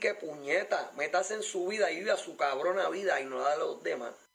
que puñeta, métase en su vida y viva su cabrona vida y no la de los demás.